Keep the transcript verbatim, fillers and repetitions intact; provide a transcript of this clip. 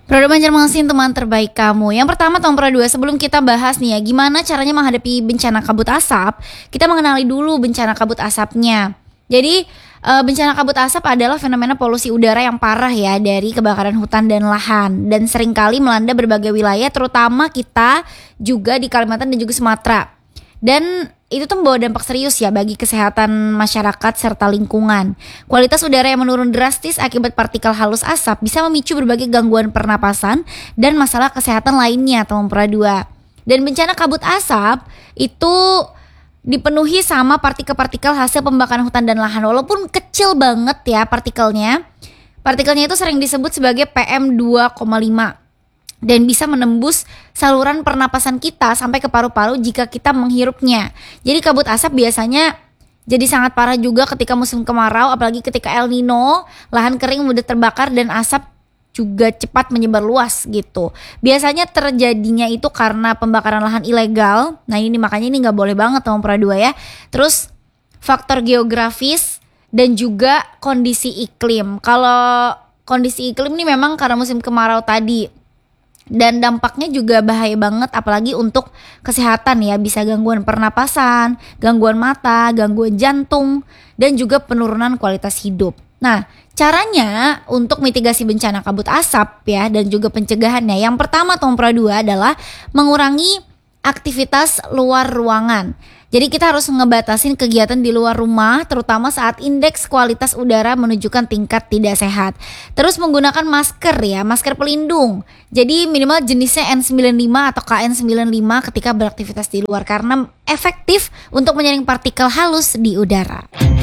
Produk Banjarmasin, teman terbaik kamu. Yang pertama, tahun Pro dua, sebelum kita bahas nih ya gimana caranya menghadapi bencana kabut asap, kita mengenali dulu bencana kabut asapnya. Jadi e, bencana kabut asap adalah fenomena polusi udara yang parah ya dari kebakaran hutan dan lahan, dan seringkali melanda berbagai wilayah, terutama kita juga di Kalimantan dan juga Sumatera. Dan itu tuh membawa dampak serius ya bagi kesehatan masyarakat serta lingkungan. Kualitas udara yang menurun drastis akibat partikel halus asap bisa memicu berbagai gangguan pernapasan dan masalah kesehatan lainnya, teman Pro dua. Dan bencana kabut asap itu dipenuhi sama partikel-partikel hasil pembakaran hutan dan lahan. Walaupun kecil banget ya partikelnya, partikelnya itu sering disebut sebagai P M dua koma lima. Dan bisa menembus saluran pernapasan kita sampai ke paru-paru jika kita menghirupnya. Jadi kabut asap biasanya jadi sangat parah juga ketika musim kemarau, apalagi ketika El Nino, lahan kering mudah terbakar dan asap juga cepat menyebar luas gitu. Biasanya terjadinya itu karena pembakaran lahan ilegal. Nah ini makanya ini gak boleh banget teman Pro dua ya. Terus faktor geografis dan juga kondisi iklim. Kalau kondisi iklim ini memang karena musim kemarau tadi, dan dampaknya juga bahaya banget apalagi untuk kesehatan ya, bisa gangguan pernapasan, gangguan mata, gangguan jantung, dan juga penurunan kualitas hidup. Nah, caranya untuk mitigasi bencana kabut asap ya dan juga pencegahannya, yang pertama Tom Pro dua adalah mengurangi aktivitas luar ruangan. Jadi kita harus ngebatasin kegiatan di luar rumah, terutama saat indeks kualitas udara menunjukkan tingkat tidak sehat. Terus menggunakan masker ya, masker pelindung. Jadi minimal jenisnya N sembilan puluh lima atau K N sembilan puluh lima ketika beraktivitas di luar, karena efektif untuk menyaring partikel halus di udara.